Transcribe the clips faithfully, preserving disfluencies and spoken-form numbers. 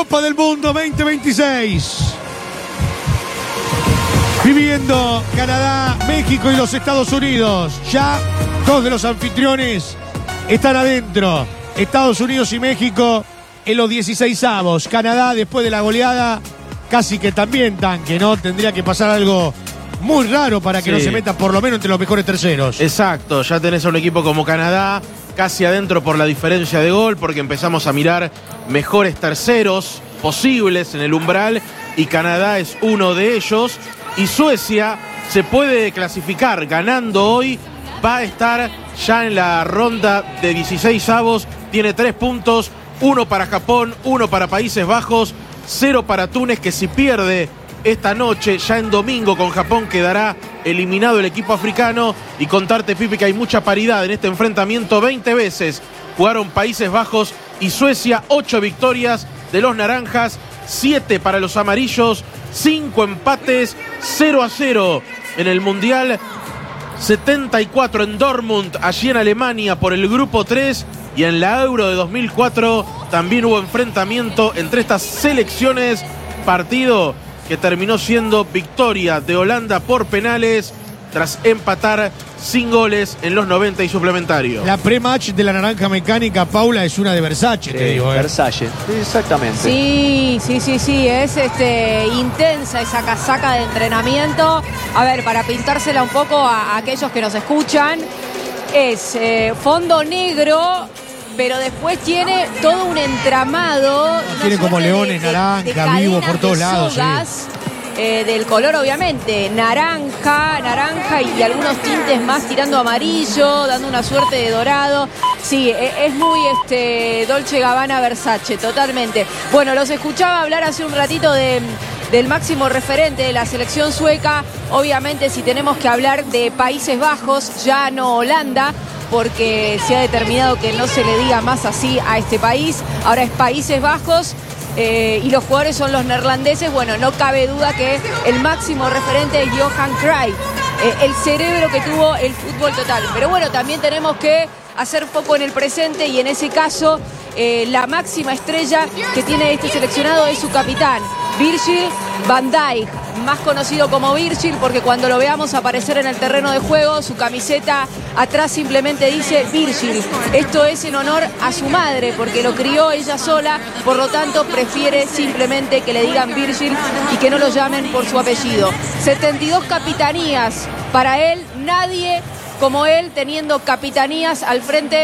Copa del Mundo veinte veintiséis. Viviendo Canadá, México y los Estados Unidos. Ya dos de los anfitriones están adentro. Estados Unidos y México en los dieciseisavos. Canadá, después de la goleada, casi que también tanque, ¿no? Tendría que pasar algo muy raro para que sí. no se meta por lo menos entre los mejores terceros. Exacto, ya tenés a un equipo como Canadá casi adentro por la diferencia de gol, porque empezamos a mirar mejores terceros posibles en el umbral y Canadá es uno de ellos. Y Suecia se puede clasificar ganando hoy, va a estar ya en la ronda de dieciseisavos, tiene tres puntos, uno para Japón, uno para Países Bajos, cero para Túnez, que si pierde esta noche, ya en domingo con Japón, quedará eliminado el equipo africano. Y contarte, Pipi, que hay mucha paridad en este enfrentamiento. veinte veces jugaron Países Bajos y Suecia, ocho victorias de los naranjas, siete para los amarillos, cinco empates, cero a cero en el Mundial, setenta y cuatro en Dortmund, allí en Alemania, por el grupo tres. Y en la Euro de dos mil cuatro también hubo enfrentamiento entre estas selecciones, partido que terminó siendo victoria de Holanda por penales tras empatar sin goles en los noventa y suplementarios. La pre-match de la naranja mecánica, Paula, es una de Versace, sí, te digo. ¿eh? Versace, sí, exactamente. Sí, sí, sí, sí, es este, intensa esa casaca de entrenamiento. A ver, para pintársela un poco a, a aquellos que nos escuchan, es eh, fondo negro, pero después tiene todo un entramado. Tiene como leones, de, naranja, de vivo por todos lados. Sogas, sí. eh, del color, obviamente, naranja, naranja y algunos tintes más tirando amarillo, dando una suerte de dorado. Sí, es muy este, Dolce Gabbana Versace, totalmente. Bueno, los escuchaba hablar hace un ratito de... del máximo referente de la selección sueca. Obviamente, si tenemos que hablar de Países Bajos, ya no Holanda, porque se ha determinado que no se le diga más así a este país. Ahora es Países Bajos eh, y los jugadores son los neerlandeses. Bueno, no cabe duda que el máximo referente es Johan Cruyff, eh, el cerebro que tuvo el fútbol total. Pero bueno, también tenemos que hacer foco en el presente y en ese caso eh, la máxima estrella que tiene este seleccionado es su capitán, Virgil van Dijk, más conocido como Virgil porque cuando lo veamos aparecer en el terreno de juego, su camiseta atrás simplemente dice Virgil. Esto es en honor a su madre porque lo crió ella sola, por lo tanto prefiere simplemente que le digan Virgil y que no lo llamen por su apellido. setenta y dos capitanías para él, nadie como él teniendo capitanías al frente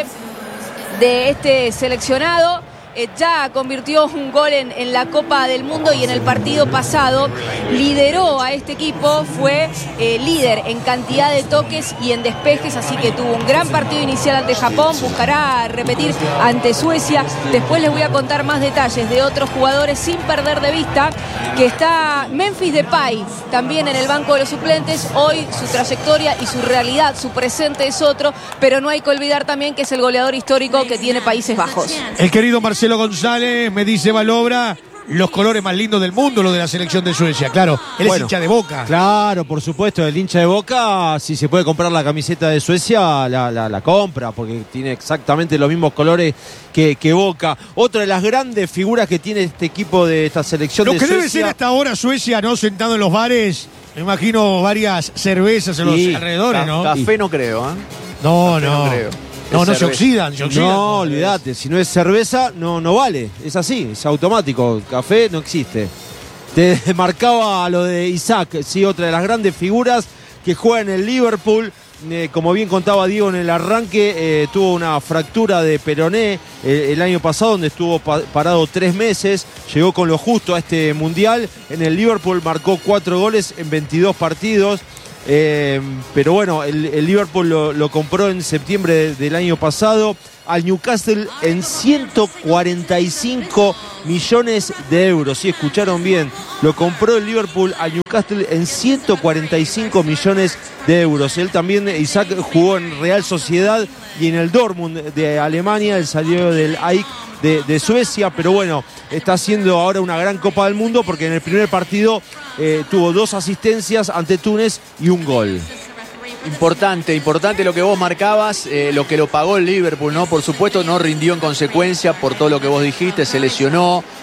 de este seleccionado. Eh, ya convirtió un gol en, en la Copa del Mundo y en el partido pasado lideró a este equipo, fue eh, líder en cantidad de toques y en despejes, así que tuvo un gran partido inicial ante Japón, buscará repetir ante Suecia. Después les voy a contar más detalles de otros jugadores sin perder de vista que está Memphis Depay también en el banco de los suplentes. Hoy su trayectoria y su realidad, su presente es otro, pero no hay que olvidar también que es el goleador histórico que tiene Países Bajos. El querido Marcelo González me dice Valobra, los colores más lindos del mundo, lo de la selección de Suecia. Claro, él bueno, es hincha de Boca. Claro, por supuesto, el hincha de Boca, si se puede comprar la camiseta de Suecia, la, la, la compra, porque tiene exactamente los mismos colores que, que Boca. Otra de las grandes figuras que tiene este equipo de esta selección lo de Suecia. Lo que Suecia, debe ser hasta ahora Suecia, ¿no? Sentado en los bares, me imagino varias cervezas en sí, los alrededores, ¿no? Café y... no creo, ¿eh? No, café no. no creo. No, no se oxidan, se oxidan. No, olvídate, si no es cerveza, no, no vale. Es así, es automático. Café no existe. Te marcaba lo de Isaac, sí, otra de las grandes figuras que juega en el Liverpool. Eh, como bien contaba Diego en el arranque, eh, tuvo una fractura de peroné eh, el año pasado, donde estuvo pa parado tres meses. Llegó con lo justo a este mundial. En el Liverpool marcó cuatro goles en veintidós partidos. Eh, pero bueno, el, el Liverpool lo, lo compró en septiembre de, del año pasado al Newcastle en ciento cuarenta y cinco millones de euros. Sí, escucharon bien, lo compró el Liverpool al Newcastle en ciento cuarenta y cinco millones de euros. Él también, Isaac, jugó en Real Sociedad y en el Dortmund de Alemania. Él salió del A I C de, de Suecia, pero bueno, está haciendo ahora una gran Copa del Mundo porque en el primer partido eh, tuvo dos asistencias ante Túnez y un gol. Importante, importante lo que vos marcabas, eh, lo que lo pagó el Liverpool, ¿no? Por supuesto no rindió en consecuencia por todo lo que vos dijiste, se lesionó,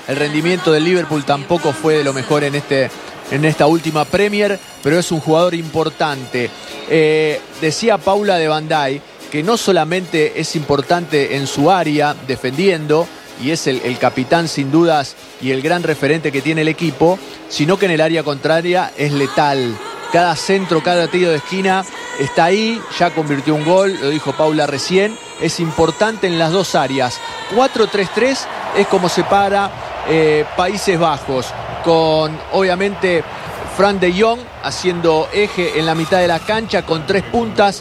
El rendimiento del Liverpool tampoco fue de lo mejor en, este, en esta última Premier, pero es un jugador importante. Eh, decía Paula de Bandai que no solamente es importante en su área defendiendo, y es el, el capitán sin dudas y el gran referente que tiene el equipo, sino que en el área contraria es letal. Cada centro, cada tiro de esquina está ahí, ya convirtió un gol, lo dijo Paula recién, es importante en las dos áreas. cuatro tres tres es como se para eh, Países Bajos, con obviamente Fran de Jong haciendo eje en la mitad de la cancha con tres puntas,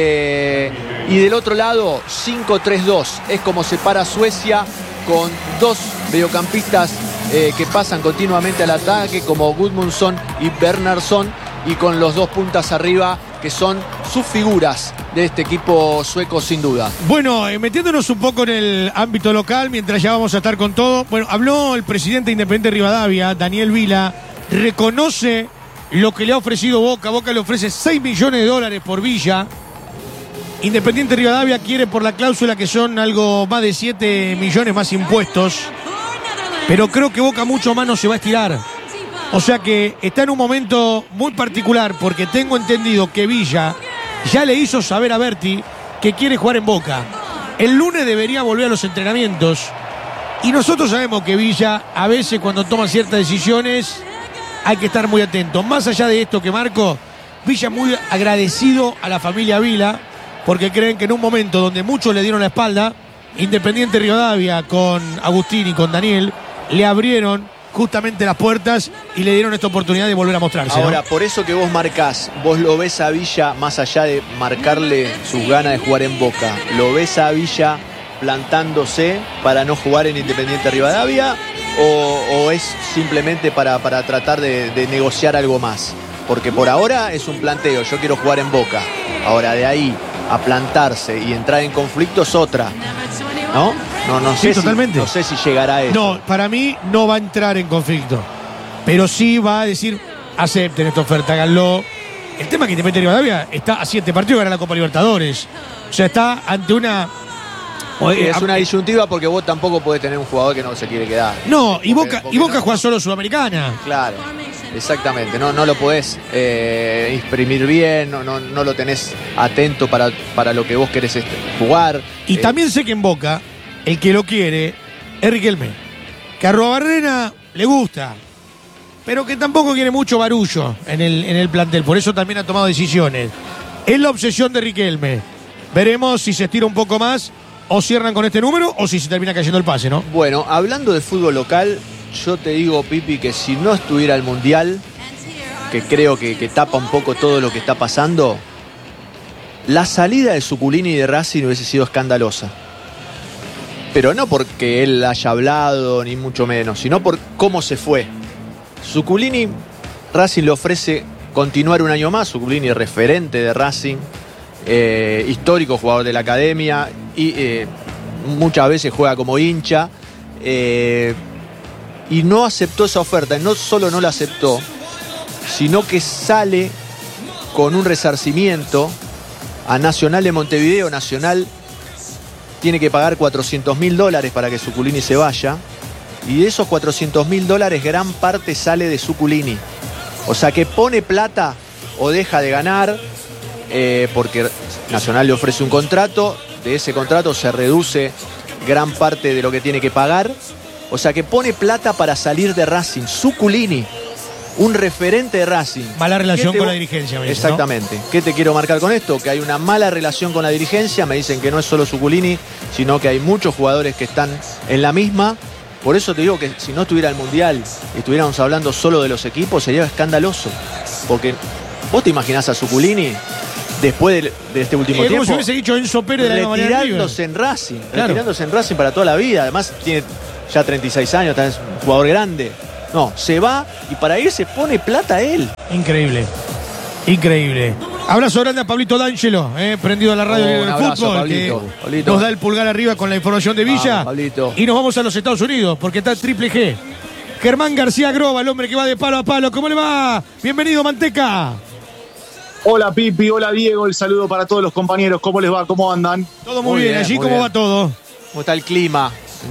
eh, y del otro lado cinco tres dos es como se para Suecia, con dos mediocampistas eh, que pasan continuamente al ataque como Gudmundsson y Bernhardsson, y con los dos puntas arriba que son sus figuras de este equipo sueco sin duda. Bueno, eh, metiéndonos un poco en el ámbito local, mientras ya vamos a estar con todo. Bueno, habló el presidente Independiente Rivadavia, Daniel Vila, reconoce lo que le ha ofrecido Boca. Boca le ofrece seis millones de dólares por Villa. Independiente Rivadavia quiere por la cláusula, que son algo más de siete millones más impuestos. Pero creo que Boca mucho más no se va a estirar. O sea que está en un momento muy particular, porque tengo entendido que Villa ya le hizo saber a Berti que quiere jugar en Boca. El lunes debería volver a los entrenamientos. Y nosotros sabemos que Villa, a veces cuando toma ciertas decisiones, hay que estar muy atento. Más allá de esto que Marco, Villa muy agradecido a la familia Vila, porque creen que en un momento donde muchos le dieron la espalda, Independiente Rivadavia con Agustín y con Daniel le abrieron justamente las puertas y le dieron esta oportunidad de volver a mostrarse. Ahora, ¿no? por eso que vos marcás, vos lo ves a Villa, más allá de marcarle sus ganas de jugar en Boca, lo ves a Villa plantándose para no jugar en Independiente Rivadavia, o, o es simplemente para, para tratar de, de negociar algo más. Porque por ahora es un planteo, yo quiero jugar en Boca. Ahora, de ahí a plantarse y entrar en conflicto es otra, ¿no? No, no sé, Sí, totalmente. Si, no sé si llegará a eso. No, para mí no va a entrar en conflicto. Pero sí va a decir, acepten esta oferta, háganlo. El tema es que Independiente Rivadavia está a siete partidos de ganar la Copa Libertadores. O sea, está ante una... Sí, es una disyuntiva, porque vos tampoco podés tener un jugador que no se quiere quedar. No, y Boca, Porque y Boca no. juega solo Sudamericana. Claro, exactamente. No, no lo podés eh, exprimir bien, no, no, no lo tenés atento para, para lo que vos querés este, jugar. Y Eh, también sé que en Boca, el que lo quiere es Riquelme. Que a Arruabarrena le gusta, pero que tampoco quiere mucho barullo en el, en el plantel. Por eso también ha tomado decisiones. Es la obsesión de Riquelme. Veremos si se estira un poco más, o cierran con este número, o si se termina cayendo el pase, ¿no? Bueno, hablando de fútbol local, yo te digo, Pipi, que si no estuviera el Mundial, que creo que, que tapa un poco todo lo que está pasando, la salida de Suculini de Racing hubiese sido escandalosa. Pero no porque él haya hablado, ni mucho menos, sino por cómo se fue. Suculini, Racing le ofrece continuar un año más. Suculini, referente de Racing, eh, histórico jugador de la academia, y eh, muchas veces juega como hincha, eh, y no aceptó esa oferta. No solo no la aceptó, sino que sale con un resarcimiento a Nacional de Montevideo. Nacional tiene que pagar cuatrocientos mil dólares para que Suculini se vaya, y de esos cuatrocientos mil dólares gran parte sale de Suculini. O sea que pone plata o deja de ganar, eh, porque Nacional le ofrece un contrato, de ese contrato se reduce gran parte de lo que tiene que pagar. O sea que pone plata para salir de Racing. Suculini, un referente de Racing. Mala relación ¿Qué te- con la dirigencia, me dice, ¿no? Exactamente. ¿Qué te quiero marcar con esto? Que hay una mala relación con la dirigencia. Me dicen que no es solo Suculini, sino que hay muchos jugadores que están en la misma. Por eso te digo que si no estuviera el Mundial y estuviéramos hablando solo de los equipos, sería escandaloso. Porque vos te imaginás a Suculini después de, de este último Eh, como tiempo si hubiese dicho Enzo Pérez de la misma manera en River. retirándose en Racing, Claro. retirándose en Racing para toda la vida. Además tiene ya treinta y seis años, también es un jugador grande. No, se va y para irse pone plata a él. Increíble. Increíble. Abrazo grande a Pablito D'Angelo, eh, prendido a la radio Oh, del un abrazo, fútbol, Pablito. que Pablito. nos da el pulgar arriba con la información de Villa. Vamos, Pablito. Y nos vamos a los Estados Unidos, porque está el Triple G. Germán García Groba, el hombre que va de palo a palo. ¿Cómo le va? Bienvenido, Manteca. Hola Pipi, hola Diego, el saludo para todos los compañeros. ¿Cómo les va? ¿Cómo andan? Todo muy, Muy bien. bien, Allí, muy ¿cómo bien. va todo? ¿Cómo está el clima?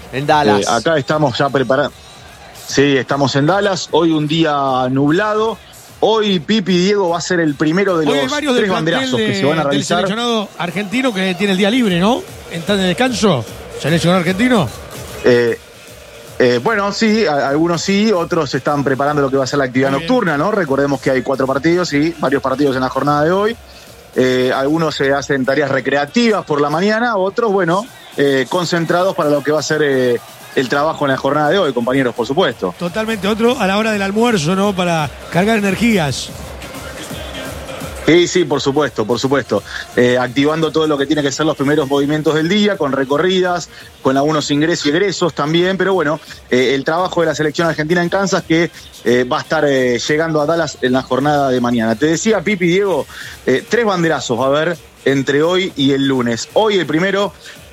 En Dallas. Eh, acá estamos ya preparados. Sí, estamos en Dallas. Hoy un día nublado. Hoy Pipi Diego va a ser el primero de Hoy los hay varios tres del banderazos plantel que de- se van a del realizar. seleccionado argentino que tiene el día libre, ¿no? Está de descanso. ¿Seleccionado argentino? Eh, eh, bueno, sí, a- algunos sí, otros están preparando lo que va a ser la actividad Muy bien. nocturna, ¿no? Recordemos que hay cuatro partidos y varios partidos en la jornada de hoy. Eh, algunos se hacen tareas recreativas por la mañana, otros, bueno, eh, concentrados para lo que va a ser eh, el trabajo en la jornada de hoy, compañeros, por supuesto. Totalmente. Otro a la hora del almuerzo, ¿no? Para cargar energías. Sí, sí, por supuesto, por supuesto. Eh, activando todo lo que tiene que ser los primeros movimientos del día, con recorridas, con algunos ingresos y egresos también, pero bueno, eh, el trabajo de la selección argentina en Kansas que eh, va a estar eh, llegando a Dallas en la jornada de mañana. Te decía, Pipi, Diego, eh, tres banderazos va a haber entre hoy y el lunes. Hoy el primero,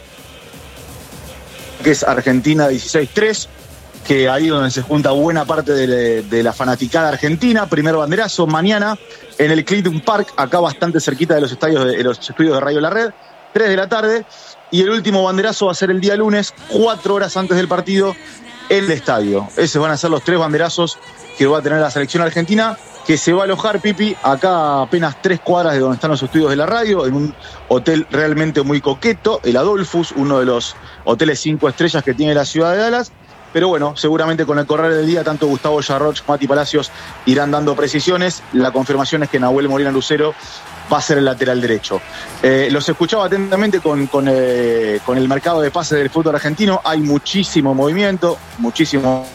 que es Argentina dieciséis tres, que ahí donde se junta buena parte de, de la fanaticada argentina. Primer banderazo mañana en el Clinton Park, acá bastante cerquita de los estadios de, de los estudios de Radio La Red, tres de la tarde. Y el último banderazo va a ser el día lunes, cuatro horas antes del partido, en el estadio. Esos van a ser los tres banderazos que va a tener la selección argentina, que se va a alojar, Pipi, acá a apenas tres cuadras de donde están los estudios de la radio, en un hotel realmente muy coqueto, el Adolphus, uno de los hoteles cinco estrellas que tiene la ciudad de Dallas. Pero bueno, seguramente con el correr del día, tanto Gustavo Yarroch, Mati Palacios irán dando precisiones. La confirmación es que Nahuel Molina Lucero va a ser el lateral derecho. Eh, los escuchaba atentamente con, con, eh, con el mercado de pases del fútbol argentino. Hay muchísimo movimiento, muchísimo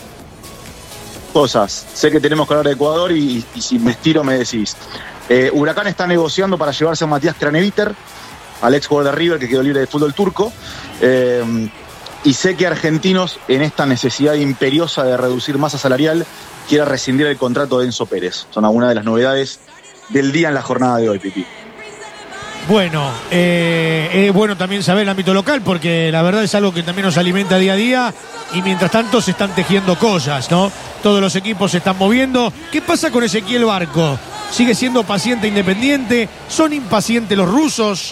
cosas. Sé que tenemos que hablar de Ecuador y, y si me estiro me decís. Eh, Huracán está negociando para llevarse a Matías Craneviter, al ex jugador de River que quedó libre del fútbol turco. Eh, Y sé que Argentinos, en esta necesidad imperiosa de reducir masa salarial, quiere rescindir el contrato de Enzo Pérez. Son algunas de las novedades del día en la jornada de hoy, Pipi. Bueno, eh, es bueno también saber el ámbito local, porque la verdad es algo que también nos alimenta día a día, y mientras tanto se están tejiendo cosas, ¿no? Todos los equipos se están moviendo. ¿Qué pasa con Ezequiel Barco? ¿Sigue siendo paciente e independiente? ¿Son impacientes los rusos?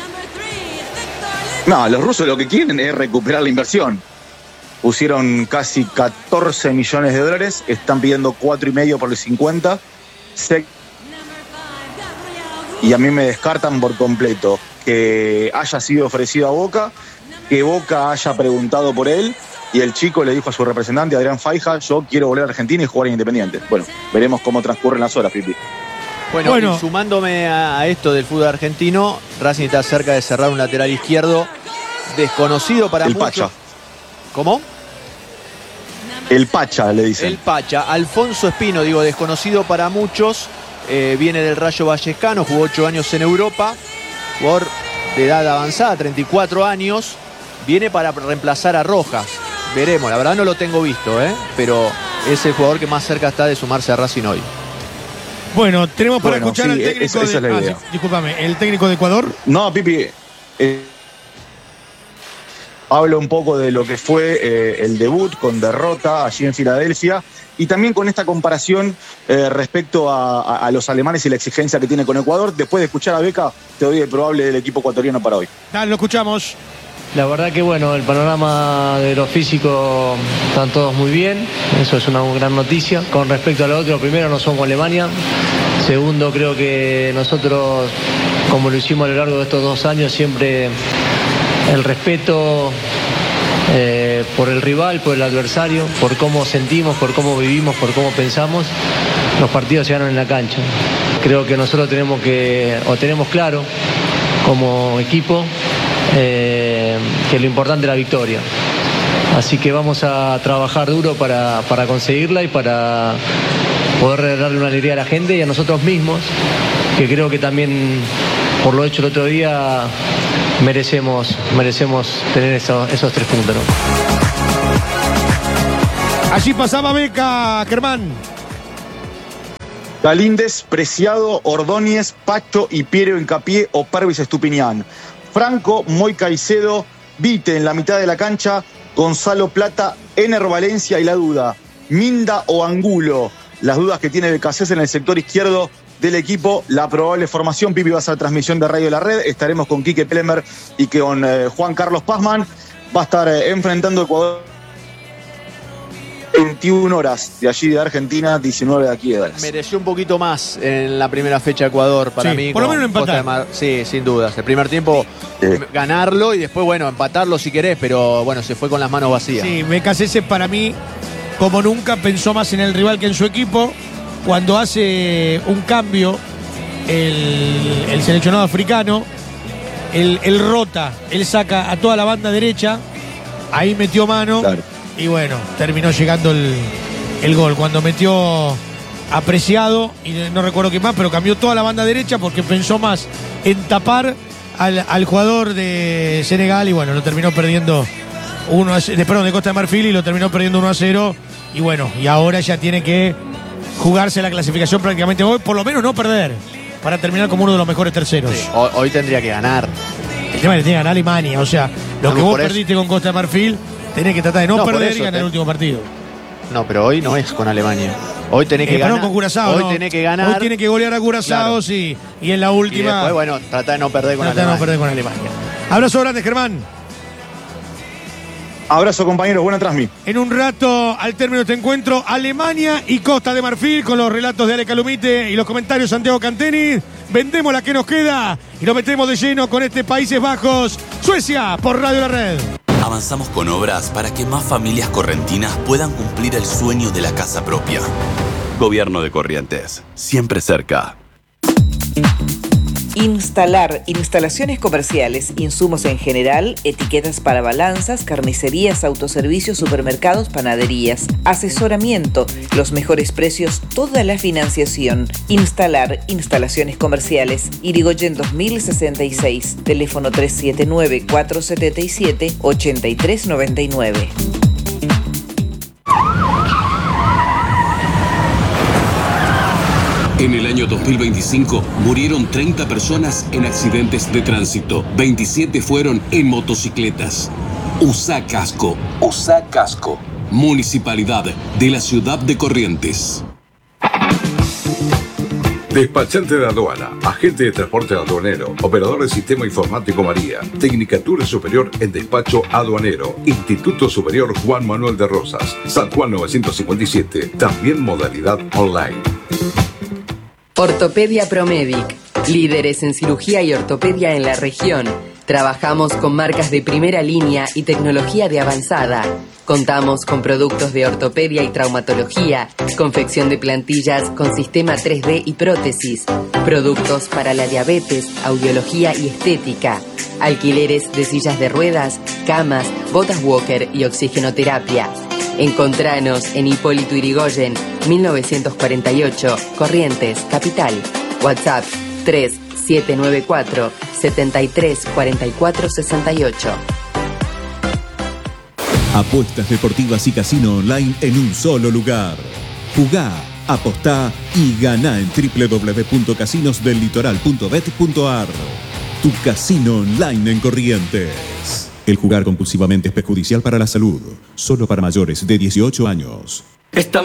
No, los rusos lo que quieren es recuperar la inversión. Pusieron casi catorce millones de dólares, están pidiendo cuatro y medio por el cincuenta. Sé- Y a mí me descartan por completo que haya sido ofrecido a Boca, que Boca haya preguntado por él y el chico le dijo a su representante, Adrián Faija, yo quiero volver a Argentina y jugar en Independiente. Bueno, veremos cómo transcurren las horas, Pipi. Bueno, Bueno. y sumándome a, a esto del fútbol argentino, Racing está cerca de cerrar un lateral izquierdo desconocido para El muchos. Pacha. ¿Cómo? El Pacha, le dicen. El Pacha. Alfonso Espino, digo, desconocido para muchos. Eh, viene del Rayo Vallecano, jugó ocho años en Europa. Jugador de edad avanzada, treinta y cuatro años. Viene para reemplazar a Rojas. Veremos, la verdad no lo tengo visto, ¿eh? Pero es el jugador que más cerca está de sumarse a Racing hoy. Bueno, tenemos para Bueno, escuchar sí, al técnico esa- esa de... es la ah, idea. sí, discúlpame, el técnico de Ecuador. No, Pipi, eh, hablo un poco de lo que fue eh, el debut con derrota allí en Filadelfia y también con esta comparación eh, respecto a, a- a los alemanes y la exigencia que tiene con Ecuador. Después de escuchar a Beca, te doy el probable del equipo ecuatoriano para hoy. Dale, lo escuchamos. La verdad que bueno, el panorama de lo físico están todos muy bien, eso es una gran noticia. Con respecto a lo otro, primero no somos Alemania, segundo creo que nosotros, como lo hicimos a lo largo de estos dos años, siempre el respeto eh, por el rival, por el adversario, por cómo sentimos, por cómo vivimos, por cómo pensamos, los partidos se ganan en la cancha. Creo que nosotros tenemos que, o tenemos claro como equipo, Eh, que lo importante es la victoria. Así que vamos a trabajar duro para, para conseguirla y para poder darle una alegría a la gente y a nosotros mismos, que creo que también por lo hecho el otro día merecemos, merecemos tener eso, esos tres puntos, ¿no? Allí pasaba Beca, Germán. Galíndez, Preciado, Ordóñez, Pacho y Piero Hincapié o Pervis Estupiñán. Franco, Moy Caicedo, Vite en la mitad de la cancha, Gonzalo Plata, Ener Valencia y la duda, Minda o Angulo. Las dudas que tiene Becasés en el sector izquierdo del equipo, la probable formación. Pipi va a ser transmisión de Radio La Red, estaremos con Quique Plemer y con eh, Juan Carlos Pazman. va a estar eh, enfrentando a Ecuador veintiuna horas de allí de Argentina, diecinueve de aquí de Dallas. Mereció un poquito más en la primera fecha Ecuador para Sí, mí. por lo con menos empatar. Costa de Mar- Sí, sin dudas. El primer tiempo Sí. ganarlo y después, bueno, empatarlo si querés, pero bueno, se fue con las manos vacías. Sí, B K C S para mí, como nunca, pensó más en el rival que en su equipo. Cuando hace un cambio el, el seleccionado africano, él, él rota, él saca a toda la banda derecha, ahí metió mano. Claro. Y bueno, terminó llegando el, el gol. Cuando metió Apreciado, y no recuerdo quién más, pero cambió toda la banda derecha porque pensó más en tapar al, al jugador de Senegal y bueno, lo terminó perdiendo uno a cero, de, perdón, de Costa de Marfil y lo terminó perdiendo uno a cero. Y bueno, y ahora ya tiene que jugarse la clasificación prácticamente hoy, por lo menos no perder, para terminar como uno de los mejores terceros. Sí, hoy, hoy tendría que ganar. El tema es que tiene que ganar Alemania, o sea, lo No, que vos por eso. perdiste con Costa de Marfil, tenés que tratar de no, No, por perder eso y ganar te- el último partido. No, pero hoy no es con Alemania. Hoy tenés que Eh, perdón, ganar. con Curazao, Hoy no. tenés que ganar. Hoy tiene que golear a Curazao, Claro. sí. Y en la Y última, después, bueno, trata de no perder con tratar de Alemania. no perder con Alemania. Abrazo grande, Germán. Abrazo, compañeros, buena transmisión. En un rato, al término de este encuentro, Alemania y Costa de Marfil, con los relatos de Ale Calumite y los comentarios de Santiago Canteni. Vendemos la que nos queda y nos metemos de lleno con este Países Bajos, Suecia, por Radio La Red. Avanzamos con obras para que más familias correntinas puedan cumplir el sueño de la casa propia. Gobierno de Corrientes, siempre cerca. Instalar, instalaciones comerciales, insumos en general, etiquetas para balanzas, carnicerías, autoservicios, supermercados, panaderías, asesoramiento, los mejores precios, toda la financiación. Instalar, instalaciones comerciales, Irigoyen dos mil sesenta y seis, teléfono tres siete nueve, cuatro siete siete, ocho tres nueve nueve. En el año dos mil veinticinco murieron treinta personas en accidentes de tránsito. veintisiete fueron en motocicletas. Usa casco. Usa casco. Municipalidad de la Ciudad de Corrientes. Despachante de aduana, agente de transporte aduanero, operador del sistema informático María, Tecnicatura Superior en Despacho Aduanero, Instituto Superior Juan Manuel de Rosas, San Juan novecientos cincuenta y siete, también modalidad online. Ortopedia Promedic, líderes en cirugía y ortopedia en la región. Trabajamos con marcas de primera línea y tecnología de avanzada. Contamos con productos de ortopedia y traumatología, confección de plantillas con sistema tres D y prótesis, productos para la diabetes, audiología y estética, alquileres de sillas de ruedas, camas, botas walker y oxigenoterapia. Encontranos en Hipólito Yrigoyen, mil novecientos cuarenta y ocho, Corrientes, Capital. WhatsApp tres siete nueve cuatro, siete tres cuatro cuatro seis ocho. Apuestas deportivas y casino online en un solo lugar. Jugá, apostá y ganá en doble u doble u doble u punto casinos del litoral punto bet punto a r. Tu casino online en Corrientes. El jugar compulsivamente es perjudicial para la salud. Solo para mayores de dieciocho años. Estamos